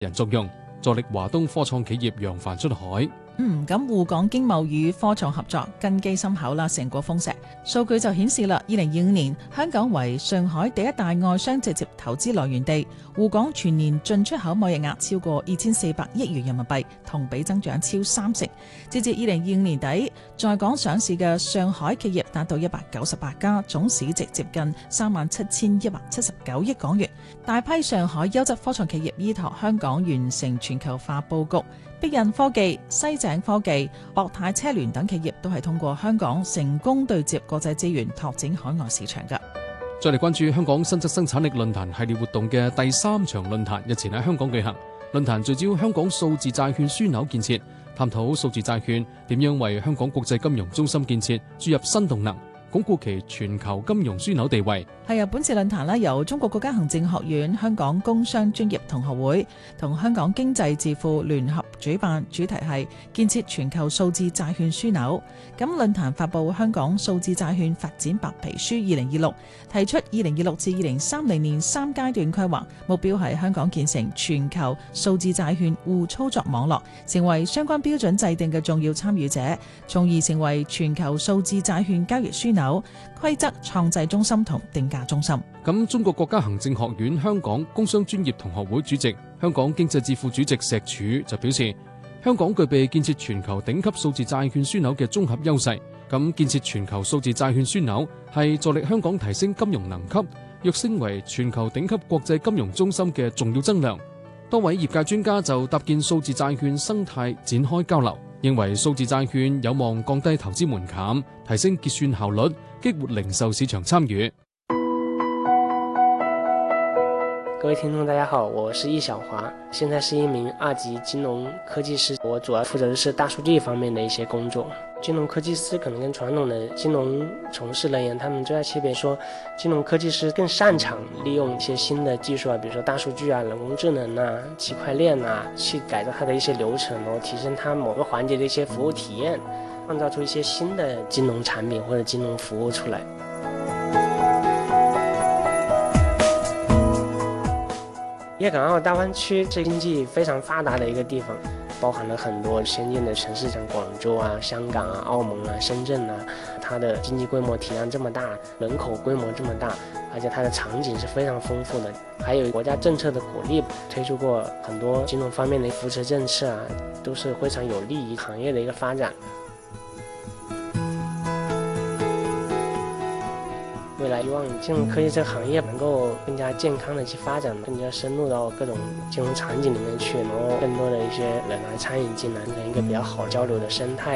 人作用，助力華東科創企業揚帆出海。 咁滬港經貿與科創合作根基深厚啦，成果豐碩。數據就顯示啦，2025年香港為上海第一大外商直接投資來源地，滬港全年進出口貿易額超過2400億元人民幣，同比增長超30%。截至2025年底，在港上市嘅上海企業達到198家，總市值接近37179億港元。大批上海優質科創企業依託香港完成全球化佈局。碧印科技、西井科技、博泰車聯等企業都係通過香港成功對接國際資源，拓展海外市場㗎。 再嚟關注香港新質生產力論壇系列活動嘅第3場論壇，日前喺香港舉行。論壇聚焦香港數字債券樞紐建設，探討數字債券點樣為香港國際金融中心建設注入新動能，鞏固其全球金融樞紐地位。係本次論壇由中國國家行政學院、香港工商專業同學會同香港經濟智庫聯合主辦，主題係建設全球數字債券樞紐。咁論壇發布香港數字債券發展白皮書2026，提出2026至2030年3階段規劃，目標係香港建成全球數字債券互操作網絡，成為相關標準制定嘅重要參與者，從而成為全球數字債券交易樞紐、規則創制中心同定價中心。 咁中國國家行政學院香港工商專業同學會主席、香港經濟智庫主席石柱就表示，香港具備建設全球頂級數字債券樞紐嘅綜合優勢。咁建設全球數字債券樞紐係助力香港提升金融能級，躍升為全球頂級國際金融中心嘅重要增量。多位業界專家就搭建數字債券生態展開交流，認為數字債券有望降低投資門檻，提升結算效率，激活零售市場參與。 各位聽眾大家好，我是易小華，現在是一名2級金融科技師，我主要負責的是大數據方面的一些工作。金融科技師可能跟傳統的金融從事人員，他們最大區別說，金融科技師更擅長利用一些新的技術啊，比如說大數據啊、人工智能啊、區塊鏈啊，去改造它的一些流程，然後提升它某個環節的一些服務體驗，創造出一些新的金融產品或者金融服務出來。粵港澳大灣區是經濟非常發達的一個地方，包含了很多先進的城市，像廣州啊、香港啊、澳門啊、深圳啊，它的經濟規模體量這麼大，人口規模這麼大，而且它的場景是非常豐富的，還有國家政策的鼓勵，推出過很多金融方面的扶持政策啊，都是非常有利於行業的一個發展。未來希望金融科技這個行業能夠更加健康的去發展，更加深入到各種金融場景裡面去，然後更多的一些人來參與進來，一個比較好交流的生態。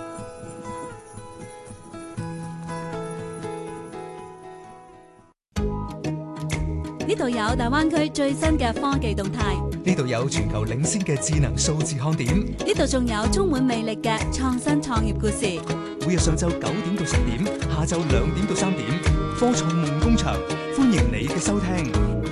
呢度有大灣區最新嘅科技動態， 呢度有全球領先嘅智能數字看點， 呢度仲有充滿魅力嘅創新創業故事。 每日上晝9點到10點，下晝2點到3點，科創夢工場，歡迎你嘅收聽。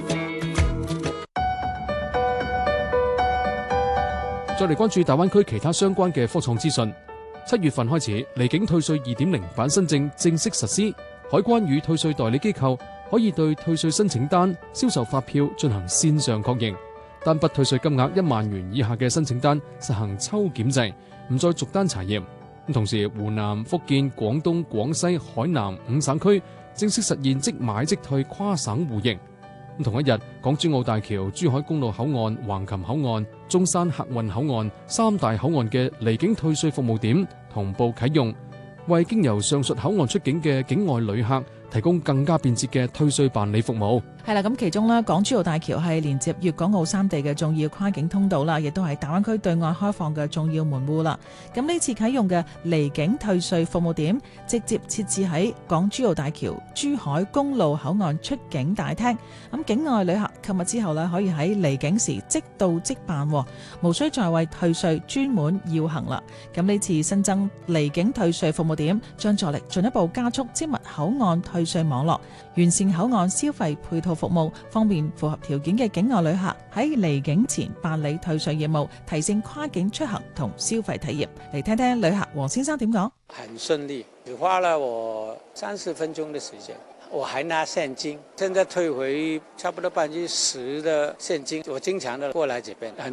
再嚟關注大灣區其他相關嘅科創資訊。7月份開始，離境退稅 2.0 版新政正式實施，海關與退稅代理機構可以對退稅申請單、銷售發票進行線上確認，單筆退稅金額1萬元以下嘅申請單實行抽檢制，唔再逐單查驗。同時，湖南、福建、廣東、廣西、海南5省區正式實現即買即退跨省互認。同一日，港珠澳大橋、珠海公路口岸、橫琴口岸、中山客運口岸3大口岸嘅離境退稅服務點同步啟用，為經由上述口岸出境嘅境外旅客提供更加便捷嘅退稅辦理服務。 係啦，咁其中咧，港珠澳大橋係連接粵港澳3地嘅重要跨境通道啦，亦都係大灣區對外開放嘅重要門戶啦。咁呢次啟用嘅離境退稅服務點，直接設置喺港珠澳大橋珠海公路口岸出境大廳。咁境外旅客購物之後咧，可以喺離境時即到即辦，無需再為退稅專門要行啦。咁呢次新增離境退稅服務點，將助力進一步加速精密口岸退稅網絡，完善口岸消費配套服務，方便符合條件嘅境外旅客喺離境前辦理退稅業務，提升跨境出行同消費體驗。嚟聽聽旅客黃先生點講。 很順利，只花了我30分鐘的時間， 我还拿现金，现在退回差不多10%的现金，我经常的过来这边。